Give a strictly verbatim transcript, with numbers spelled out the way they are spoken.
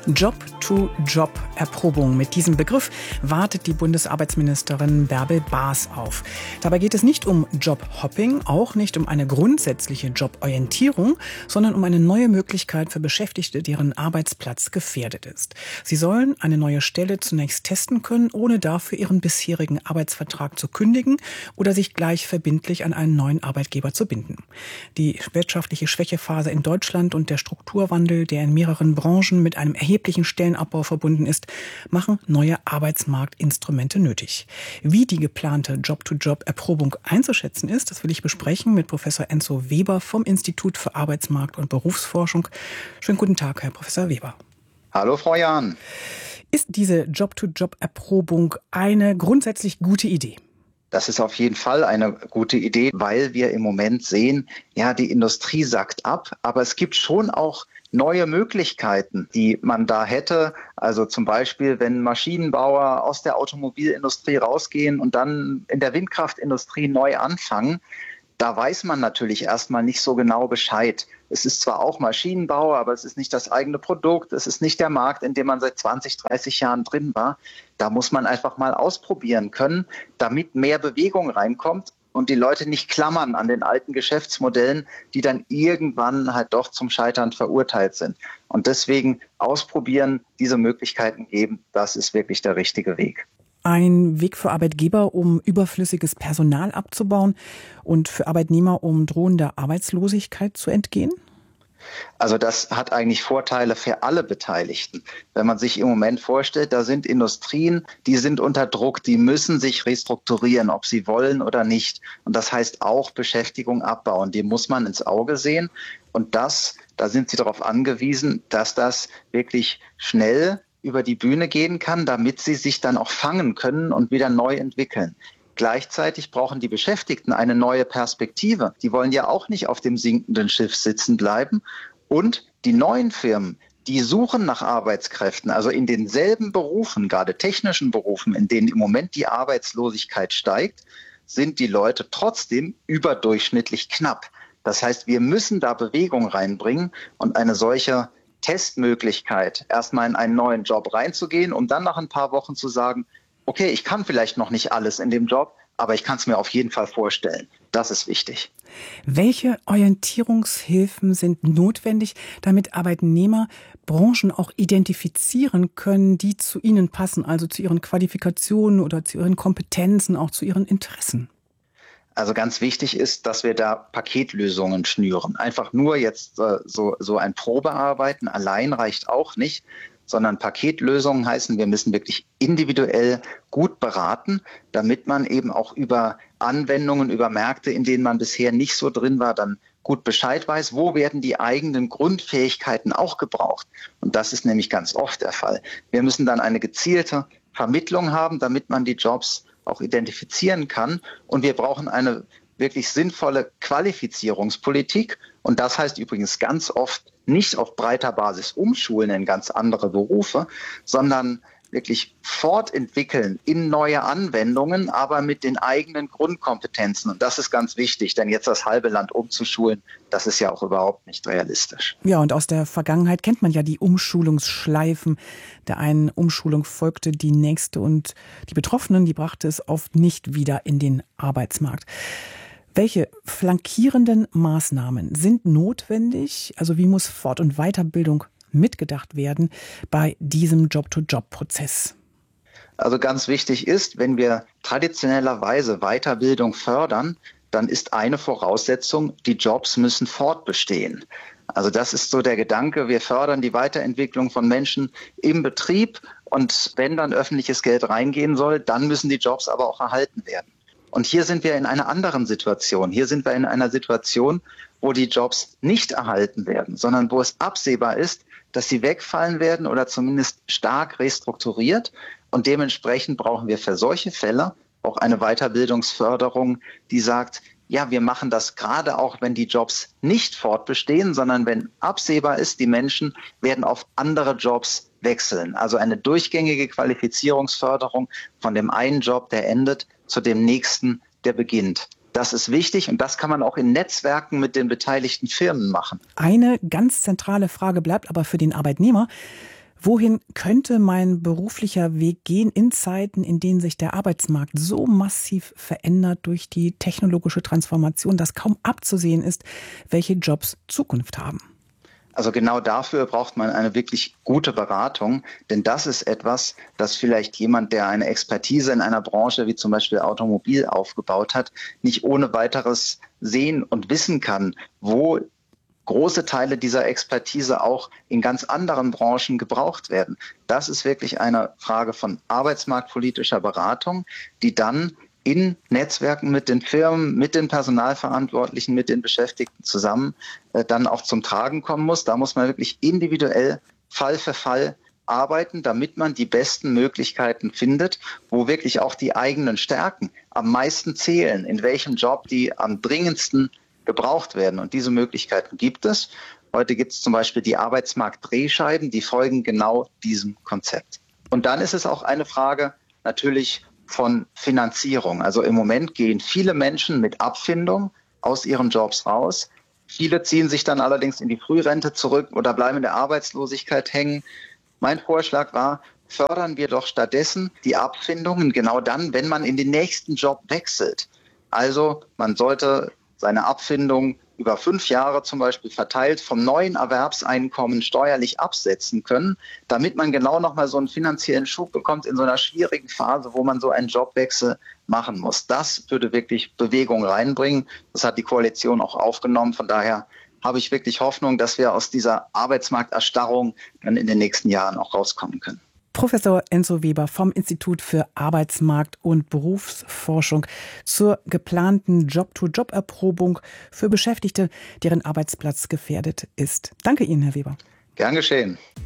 Job-to-Job-Erprobung. Mit diesem Begriff wartet die Bundesarbeitsministerin Bärbel Baas auf. Dabei geht es nicht um Jobhopping, auch nicht um eine grundsätzliche Joborientierung, sondern um eine neue Möglichkeit für Beschäftigte, deren Arbeitsplatz gefährdet ist. Sie sollen eine neue Stelle zunächst testen können, ohne dafür ihren bisherigen Arbeitsvertrag zu kündigen oder sich gleich verbindlich an einen neuen Arbeitgeber zu binden. Die wirtschaftliche Schwächephase in Deutschland und der Strukturwandel, der in mehreren Branchen mit einem erheblichen Stellenabbau verbunden ist, machen neue Arbeitsmarktinstrumente nötig. Wie die geplante Job-to-Job-Erprobung einzuschätzen ist, das will ich besprechen mit Professor Enzo Weber vom Institut für Arbeitsmarkt- und Berufsforschung. Schönen guten Tag, Herr Professor Weber. Hallo, Frau Jahn. Ist diese Job-to-Job-Erprobung eine grundsätzlich gute Idee? Das ist auf jeden Fall eine gute Idee, weil wir im Moment sehen, ja, die Industrie sackt ab, aber es gibt schon auch neue Möglichkeiten, die man da hätte. Also zum Beispiel, wenn Maschinenbauer aus der Automobilindustrie rausgehen und dann in der Windkraftindustrie neu anfangen, da weiß man natürlich erstmal nicht so genau Bescheid. Es ist zwar auch Maschinenbau, aber es ist nicht das eigene Produkt. Es ist nicht der Markt, in dem man seit zwanzig, dreißig Jahren drin war. Da muss man einfach mal ausprobieren können, damit mehr Bewegung reinkommt und die Leute nicht klammern an den alten Geschäftsmodellen, die dann irgendwann halt doch zum Scheitern verurteilt sind. Und deswegen ausprobieren, diese Möglichkeiten geben, das ist wirklich der richtige Weg. Ein Weg für Arbeitgeber, um überflüssiges Personal abzubauen und für Arbeitnehmer, um drohender Arbeitslosigkeit zu entgehen? Also das hat eigentlich Vorteile für alle Beteiligten. Wenn man sich im Moment vorstellt, da sind Industrien, die sind unter Druck, die müssen sich restrukturieren, ob sie wollen oder nicht. Und das heißt auch Beschäftigung abbauen, die muss man ins Auge sehen. Und das, da sind sie darauf angewiesen, dass das wirklich schnell über die Bühne gehen kann, damit sie sich dann auch fangen können und wieder neu entwickeln. Gleichzeitig brauchen die Beschäftigten eine neue Perspektive. Die wollen ja auch nicht auf dem sinkenden Schiff sitzen bleiben. Und die neuen Firmen, die suchen nach Arbeitskräften, also in denselben Berufen, gerade technischen Berufen, in denen im Moment die Arbeitslosigkeit steigt, sind die Leute trotzdem überdurchschnittlich knapp. Das heißt, wir müssen da Bewegung reinbringen und eine solche Testmöglichkeit, erstmal in einen neuen Job reinzugehen, um dann nach ein paar Wochen zu sagen, okay, ich kann vielleicht noch nicht alles in dem Job, aber ich kann es mir auf jeden Fall vorstellen. Das ist wichtig. Welche Orientierungshilfen sind notwendig, damit Arbeitnehmer Branchen auch identifizieren können, die zu ihnen passen, also zu ihren Qualifikationen oder zu ihren Kompetenzen, auch zu ihren Interessen? Also ganz wichtig ist, dass wir da Paketlösungen schnüren. Einfach nur jetzt äh, so, so ein Probearbeiten allein reicht auch nicht, sondern Paketlösungen heißen, wir müssen wirklich individuell gut beraten, damit man eben auch über Anwendungen, über Märkte, in denen man bisher nicht so drin war, dann gut Bescheid weiß, wo werden die eigenen Grundfähigkeiten auch gebraucht. Und das ist nämlich ganz oft der Fall. Wir müssen dann eine gezielte Vermittlung haben, damit man die Jobs auch identifizieren kann. Und wir brauchen eine wirklich sinnvolle Qualifizierungspolitik. Und das heißt übrigens ganz oft nicht auf breiter Basis umschulen in ganz andere Berufe, sondern wirklich fortentwickeln in neue Anwendungen, aber mit den eigenen Grundkompetenzen. Und das ist ganz wichtig, denn jetzt das halbe Land umzuschulen, das ist ja auch überhaupt nicht realistisch. Ja, und aus der Vergangenheit kennt man ja die Umschulungsschleifen. Der einen Umschulung folgte die nächste und die Betroffenen, die brachte es oft nicht wieder in den Arbeitsmarkt. Welche flankierenden Maßnahmen sind notwendig? Also wie muss Fort- und Weiterbildung mitgedacht werden bei diesem Job-to-Job-Prozess? Also ganz wichtig ist, wenn wir traditionellerweise Weiterbildung fördern, dann ist eine Voraussetzung, die Jobs müssen fortbestehen. Also das ist so der Gedanke, wir fördern die Weiterentwicklung von Menschen im Betrieb und wenn dann öffentliches Geld reingehen soll, dann müssen die Jobs aber auch erhalten werden. Und hier sind wir in einer anderen Situation. Hier sind wir in einer Situation, wo die Jobs nicht erhalten werden, sondern wo es absehbar ist, dass sie wegfallen werden oder zumindest stark restrukturiert. Und dementsprechend brauchen wir für solche Fälle auch eine Weiterbildungsförderung, die sagt, ja, wir machen das gerade auch, wenn die Jobs nicht fortbestehen, sondern wenn absehbar ist, die Menschen werden auf andere Jobs wechseln. Also eine durchgängige Qualifizierungsförderung von dem einen Job, der endet, zu dem nächsten, der beginnt. Das ist wichtig und das kann man auch in Netzwerken mit den beteiligten Firmen machen. Eine ganz zentrale Frage bleibt aber für den Arbeitnehmer. Wohin könnte mein beruflicher Weg gehen in Zeiten, in denen sich der Arbeitsmarkt so massiv verändert durch die technologische Transformation, dass kaum abzusehen ist, welche Jobs Zukunft haben? Also genau dafür braucht man eine wirklich gute Beratung, denn das ist etwas, das vielleicht jemand, der eine Expertise in einer Branche wie zum Beispiel Automobil aufgebaut hat, nicht ohne weiteres sehen und wissen kann, wo große Teile dieser Expertise auch in ganz anderen Branchen gebraucht werden. Das ist wirklich eine Frage von arbeitsmarktpolitischer Beratung, die dann in Netzwerken mit den Firmen, mit den Personalverantwortlichen, mit den Beschäftigten zusammen äh, dann auch zum Tragen kommen muss. Da muss man wirklich individuell Fall für Fall arbeiten, damit man die besten Möglichkeiten findet, wo wirklich auch die eigenen Stärken am meisten zählen, in welchem Job die am dringendsten gebraucht werden. Und diese Möglichkeiten gibt es. Heute gibt es zum Beispiel die Arbeitsmarkt-Drehscheiben, die folgen genau diesem Konzept. Und dann ist es auch eine Frage natürlich von Finanzierung. Also im Moment gehen viele Menschen mit Abfindung aus ihren Jobs raus. Viele ziehen sich dann allerdings in die Frührente zurück oder bleiben in der Arbeitslosigkeit hängen. Mein Vorschlag war, fördern wir doch stattdessen die Abfindungen genau dann, wenn man in den nächsten Job wechselt. Also man sollte seine Abfindung über fünf Jahre zum Beispiel verteilt vom neuen Erwerbseinkommen steuerlich absetzen können, damit man genau nochmal so einen finanziellen Schub bekommt in so einer schwierigen Phase, wo man so einen Jobwechsel machen muss. Das würde wirklich Bewegung reinbringen. Das hat die Koalition auch aufgenommen. Von daher habe ich wirklich Hoffnung, dass wir aus dieser Arbeitsmarkterstarrung dann in den nächsten Jahren auch rauskommen können. Professor Enzo Weber vom Institut für Arbeitsmarkt- und Berufsforschung zur geplanten Job-to-Job-Erprobung für Beschäftigte, deren Arbeitsplatz gefährdet ist. Danke Ihnen, Herr Weber. Gern geschehen.